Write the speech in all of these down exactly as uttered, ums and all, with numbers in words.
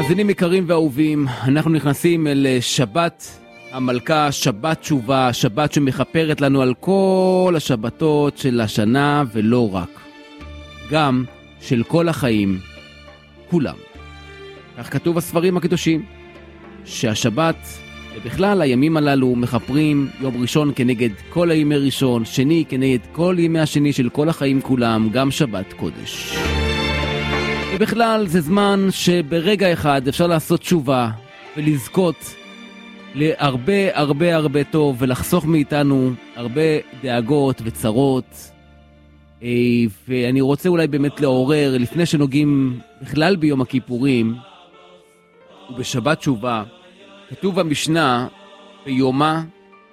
מאזינים יקרים ואהובים, אנחנו נכנסים אל שבת המלכה, שבת תשובה, שבת שמחפרת לנו על כל השבתות של השנה ולא רק, גם של כל החיים, כולם. כך כתוב בספרים הקדושים, שהשבת ובכלל הימים הללו מחפרים יום ראשון כנגד כל הימי ראשון, שני כנגד כל ימי השני של כל החיים כולם, גם שבת קודש. ובכלל זה זמן שברגע אחד אפשר לעשות תשובה ולזכות להרבה הרבה הרבה טוב ולחסוך מאיתנו הרבה דאגות וצרות. ואני רוצה אולי באמת לעורר, לפני שנוגעים בכלל ביום הכיפורים ובשבת תשובה, כתוב במשנה ביומה,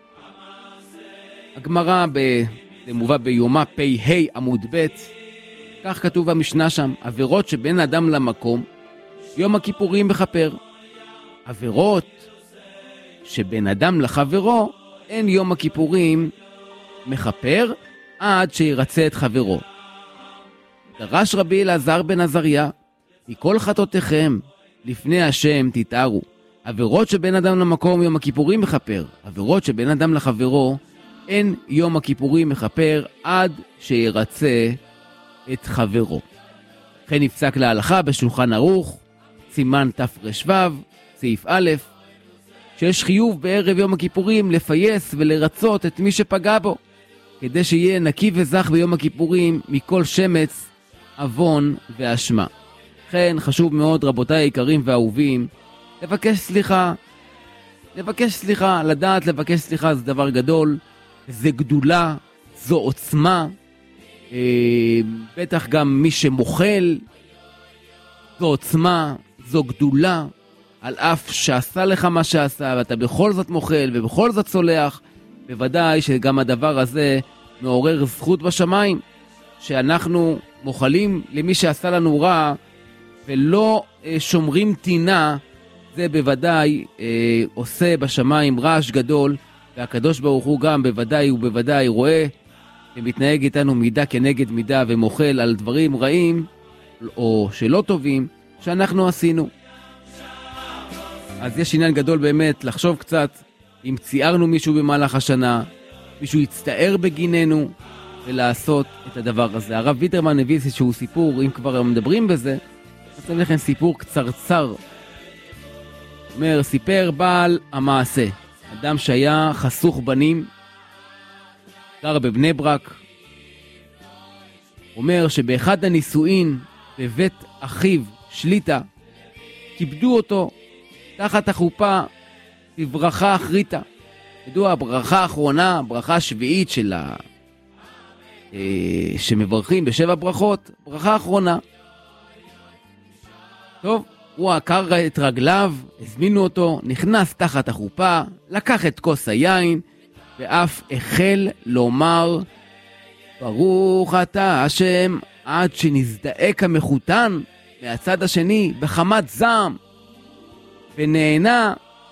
הגמרא זה מובא ביומה פ"ה עמוד ב', כך כתוב במשנה שם, עבירות שבין אדם למקום, יום הכיפורים מחפר. עבירות שבין אדם לחברו, אין יום הכיפורים מחפר עד שירצה את חברו. דרש רבי אלעזר בן עזריה, מכל חטאותיכם לפני השם תתארו. עבירות שבין אדם למקום יום הכיפורים מחפר, עבירות שבין אדם לחברו, אין יום הכיפורים מחפר עד שירצה את חברו. כן נפסק להלכה בשולחן ערוך, סימן תר"ו, סעיף א', שיש חיוב בערב יום הכיפורים לפייס ולרצות את מי שפגע בו, כדי שיהיה נקי וזך ביום הכיפורים מכל שמץ, אבון ואשמה. כן חשוב מאוד, רבותיי היקרים והאהובים, לבקש סליחה. לבקש סליחה, לדעת לבקש סליחה זה דבר גדול, זה גדולה, זו עוצמה. אה, בטח גם מי שמוחל, זו עוצמה, זו גדולה, על אף שעשה לך מה שעשה ואתה בכל זאת מוחל ובכל זאת סולח. בוודאי שגם הדבר הזה מעורר זכות בשמיים, שאנחנו מוחלים למי שעשה לנו רע ולא אה, שומרים טינה. זה בוודאי אה, עושה בשמיים רעש גדול, והקדוש ברוך הוא גם בוודאי ובוודאי רואה ומתנהג איתנו מידה כנגד מידה ומוחל על דברים רעים או שלא טובים שאנחנו עשינו. אז יש עניין גדול באמת לחשוב קצת אם ציירנו מישהו במהלך השנה, מישהו יצטער בגיננו, ולעשות את הדבר הזה. הרב ויטרמן הביא איזשהו סיפור, אם כבר מדברים בזה, אז אני לכם סיפור קצרצר. אומר, סיפר בעל המעשה, אדם שהיה חסוך בנים, גר בבני ברק, אומר שבאחד הנישואין בבית אחיו שליטה, כיבדו אותו תחת החופה בברכה אחריתה. ידוע, הברכה האחרונה, ברכה השביעית של ה... שמברכים בשבע ברכות, ברכה האחרונה. טוב, הוא עקר את רגליו, הזמינו אותו, נכנס תחת החופה, לקח את כוס היין, ואף החל לומר, ברוך אתה השם, עד שנזדעק המחותן מהצד השני בחמת זעם, ונהנה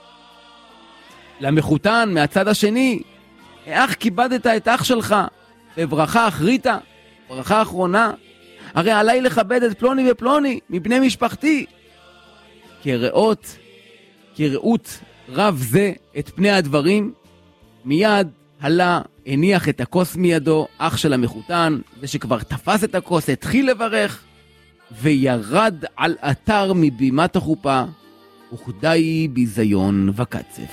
למחותן מהצד השני, איך כיבדת את אח שלך בברכה אחרית, ברכה אחרונה, הרי עליי לכבד את פלוני ופלוני מבני משפחתי. כראות, כראות רב זה את פני הדברים, מיד עלה, הניח את הכוס מידו, אח של המחותן, ושכבר תפס את הכוס, התחיל לברך, וירד על אתר מבימת החופה, וכדי ביזיון וקצף.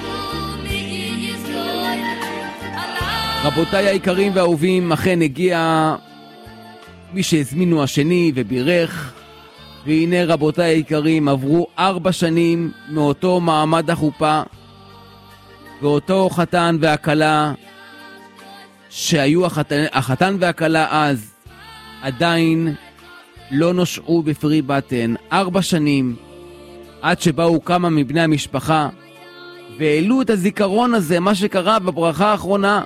רבותיי היקרים והאהובים, אכן הגיע מי שהזמינו השני ובירך, והנה רבותיי היקרים, עברו ארבע שנים מאותו מעמד החופה, ואותו חתן והקלה שהיו החתן, החתן והקלה אז עדיין לא נושעו בפרי בטן. ארבע שנים עד שבאו כמה מבני המשפחה והעלו את הזיכרון הזה, מה שקרה בברכה האחרונה.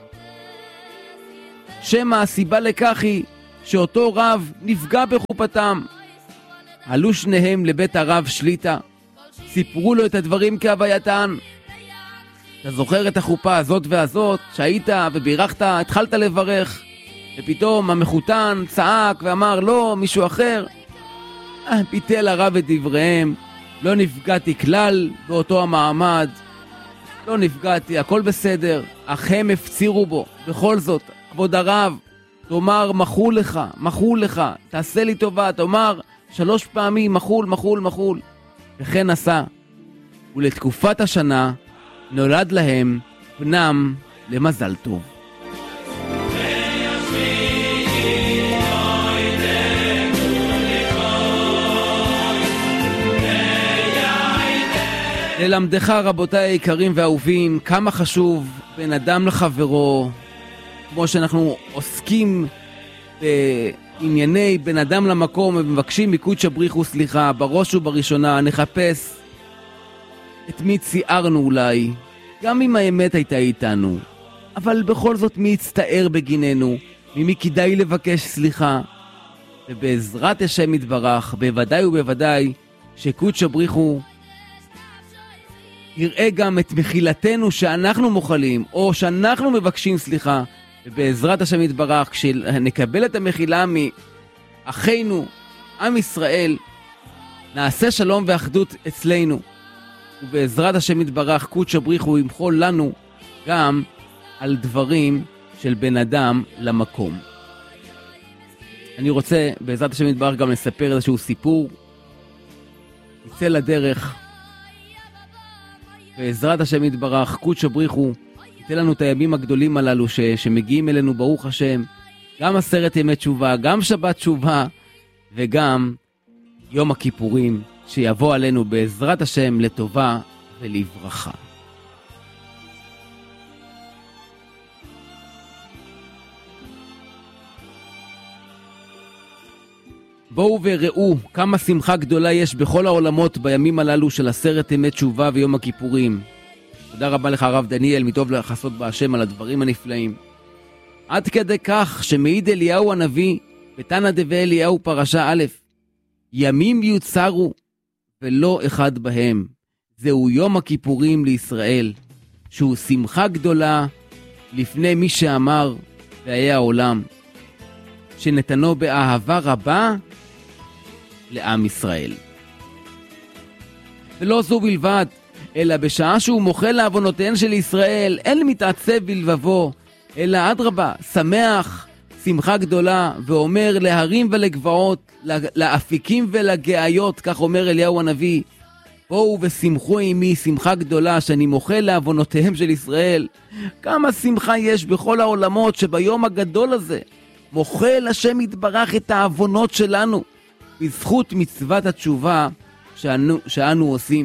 שמה הסיבה לכך היא שאותו רב נפגע בחופתם. עלו שניהם לבית הרב שליטה, סיפרו לו את הדברים כהווייתן. אתה זוכר את החופה הזאת והזאת שהיית ובירכת, התחלת לברך, ופתאום המחותן צעק ואמר לא, מישהו אחר. פיתל הרב את דבריהם, לא נפגעתי כלל באותו המעמד, לא נפגעתי, הכל בסדר, אך הם הפצירו בו. בכל זאת, כבוד הרב, תאמר מחול לך, מחול לך, תעשה לי טובה, תאמר שלוש פעמים מחול, מחול, מחול. וכן עשה. ולתקופת השנה נולד להם בנם למזל טוב. ללמדך רבותיי היקרים והאהובים, כמה חשוב בן אדם לחברו, כמו שאנחנו עוסקים בענייני בן אדם למקום ומבקשים מקודש בריחו סליחה, בראש ובראשונה נחפש את מי ציירנו אולי, גם אם האמת הייתה איתנו, אבל בכל זאת מי יצטער בגיננו, ממי כדאי לבקש סליחה, ובעזרת השם יתברך, בוודאי ובוודאי שקודש בריחו יראה גם את מחילתנו שאנחנו מוחלים, או שאנחנו מבקשים סליחה, ובעזרת השם יתברך, כשנקבל את המחילה מאחינו, עם ישראל, נעשה שלום ואחדות אצלנו, ובעזרת השם יתברך, קודש בריחו ימחול לנו גם על דברים של בן אדם למקום. אני רוצה בעזרת השם יתברך גם לספר איזשהו סיפור, יצא לדרך, בעזרת השם יתברך, קודש בריחו ייתן לנו את הימים הגדולים הללו ש, שמגיעים אלינו ברוך השם, גם עשרת ימי תשובה, גם שבת תשובה וגם יום הכיפורים שיבוא עלינו בעזרת השם לטובה ולברכה. בואו וראו כמה שמחה גדולה יש בכל העולמות בימים הללו של עשרת ימי תשובה ויום הכיפורים. תודה רבה לך הרב דניאל, מטוב לחסות בהשם על הדברים הנפלאים. עד כדי כך שמעיד אליהו הנביא בתנא דבי אליהו פרשה א', ימים יוצרו ולא אחד בהם. זהו יום הכיפורים לישראל, שהוא שמחה גדולה לפני מי שאמר והיה העולם, שנתנו באהבה רבה לעם ישראל. ולא זו בלבד, אלא בשעה שהוא מוחל לעוונותיהן של ישראל, אין מתעצב בלבבו, אלא אדרבה, שמח, שמחה גדולה, ואומר להרים ולגבעות, לאפיקים ולגאיות, כך אומר אליהו הנביא, בואו ושמחו עמי שמחה גדולה, שאני מוחל לעוונותיהם של ישראל. כמה שמחה יש בכל העולמות שביום הגדול הזה, מוחל השם יתברך את העוונות שלנו, בזכות מצוות התשובה שאנו, שאנו עושים.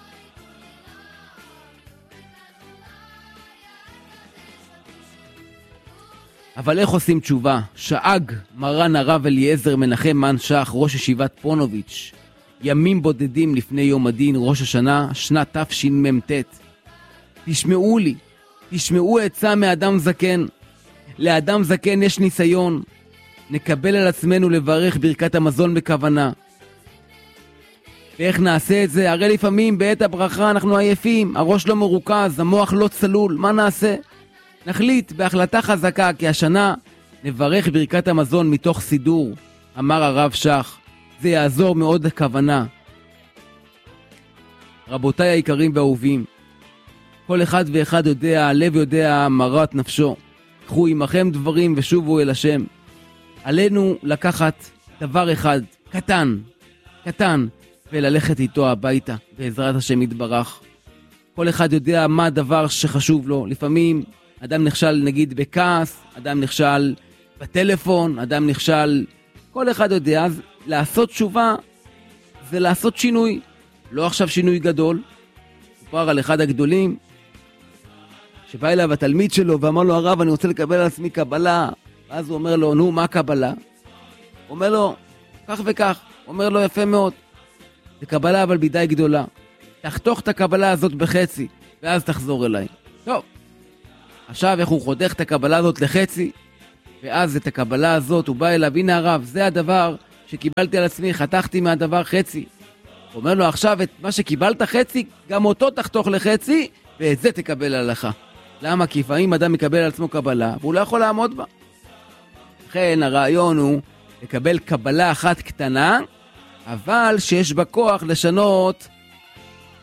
אבל איך עושים תשובה? שאג מרן הרב אליעזר מנחם מן שח, ראש ישיבת פונוביץ', ימים בודדים לפני יום הדין, ראש השנה, שנת תשמ"ט. תשמעו לי, תשמעו עצה מאדם זקן. לאדם זקן יש ניסיון. נקבל על עצמנו לברך ברכת המזון בכוונה. ואיך נעשה את זה? הרי לפעמים בעת הברכה אנחנו עייפים, הראש לא מרוכז, המוח לא צלול, מה נעשה? נחליט בהחלטה חזקה כי השנה נברך ברכת המזון מתוך סידור, אמר הרב שח. זה יעזור מאוד לכוונה. רבותיי היקרים והאהובים, כל אחד ואחד יודע, הלב יודע מרת נפשו. קחו עמכם דברים ושובו אל השם. עלינו לקחת דבר אחד, קטן, קטן, וללכת איתו הביתה, בעזרת השם יתברך. כל אחד יודע מה הדבר שחשוב לו. לפעמים אדם נכשל נגיד בכעס, אדם נכשל בטלפון, אדם נכשל, כל אחד יודע. אז לעשות תשובה זה לעשות שינוי, לא עכשיו שינוי גדול. דובר על אחד הגדולים שבא אליו התלמיד שלו ואמר לו, הרב, אני רוצה לקבל על עצמי קבלה. ואז הוא אומר לו, נו, מה קבלה? הוא אומר לו, כך וכך. הוא אומר לו, יפה מאוד, זה קבלה אבל בידי גדולה, תחתוך את הקבלה הזאת בחצי ואז תחזור אליי. טוב, עכשיו איך הוא חותך את הקבלה הזאת לחצי, ואז את הקבלה הזאת הוא בא אליו, הנה הרב, זה הדבר שקיבלתי על עצמי, חתכתי מהדבר חצי. הוא אומר לו, עכשיו את מה שקיבלת חצי, גם אותו תחתוך לחצי, ואת זה תקבל עליך. למה? כי לפעמים אדם מקבל על עצמו קבלה והוא לא יכול לעמוד בה. לכן הרעיון הוא לקבל קבלה אחת קטנה, אבל שיש בה כוח לשנות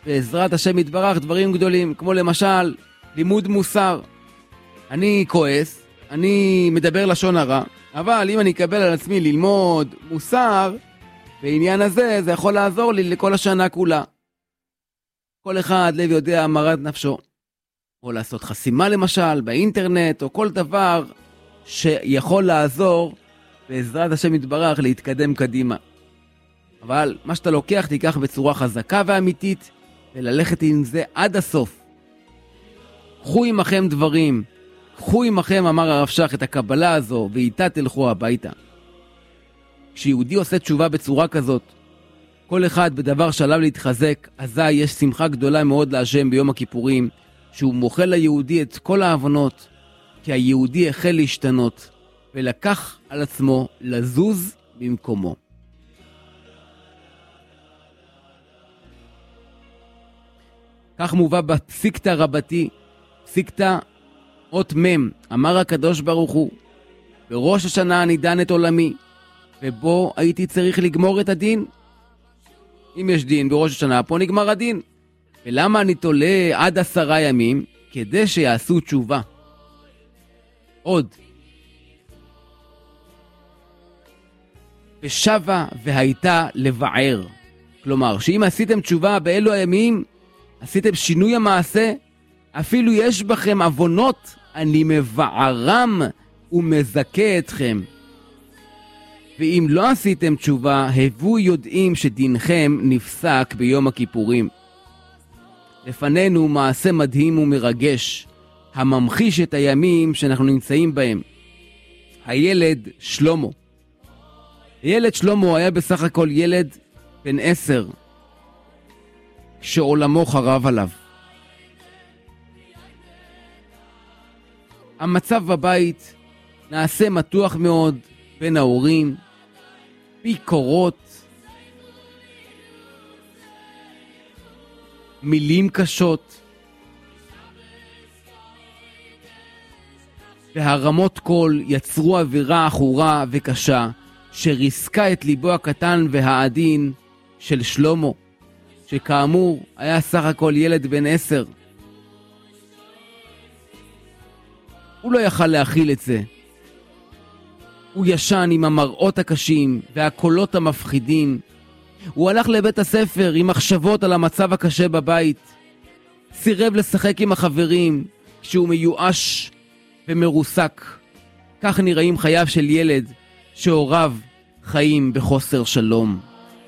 בעזרת השם יתברך דברים גדולים, כמו למשל לימוד מוסר. אני כועס, אני מדבר לשון הרע, אבל אם אני אקבל על עצמי ללמוד מוסר, בעניין הזה זה יכול לעזור לי לכל השנה כולה. כל אחד לב יודע מרד נפשו. או לעשות חסימה למשל באינטרנט, או כל דבר שיכול לעזור בעזרת השם יתברך להתקדם קדימה. אבל מה שאתה לוקח תיקח בצורה חזקה ואמיתית, וללכת עם זה עד הסוף. קחו עמכם דברים, קחו עמכם, אמר הרב שך, את הקבלה הזו, ואיתה תלכו הביתה. כשיהודי עושה תשובה בצורה כזאת, כל אחד בדבר שעליו להתחזק, אזי יש שמחה גדולה מאוד להשם ביום הכיפורים, שהוא מוחל ליהודי את כל העוונות, כי היהודי החל להשתנות, ולקח על עצמו לזוז במקומו. כך מובא בפסיקתא רבתי, פסיקתא אות מם, אמר הקדוש ברוך הוא, בראש השנה אני דן את עולמי, ובו הייתי צריך לגמור את הדין. אם יש דין בראש השנה, פה נגמר הדין. ולמה אני תולה עד עשרה ימים? כדי שיעשו תשובה. עוד. ושבה והייתה לבער. כלומר, שאם עשיתם תשובה באלו הימים, עשיתם שינוי המעשה, אפילו יש בכם עוונות, אני מבערם ומזכה אתכם. ואם לא עשיתם תשובה, הבו יודעים שדינכם נפסק ביום הכיפורים. לפנינו מעשה מדהים ומרגש, הממחיש את הימים שאנחנו נמצאים בהם. הילד שלמה. הילד שלמה היה בסך הכל ילד בן עשר, כשעולמו חרב עליו. המצב בבית נעשה מתוח מאוד בין ההורים, ביקורות, מילים קשות, והרמות קול יצרו אווירה עכורה וקשה, שריסקה את ליבו הקטן והעדין של שלמה, שכאמור היה סך הכל ילד בן עשר. הוא לא יכל להכיל את זה. הוא ישן עם המראות הקשים והקולות המפחידים. הוא הלך לבית הספר עם מחשבות על המצב הקשה בבית. סירב לשחק עם החברים כשהוא מיואש ומרוסק. כך נראים חייו של ילד שהוריו חיים בחוסר שלום.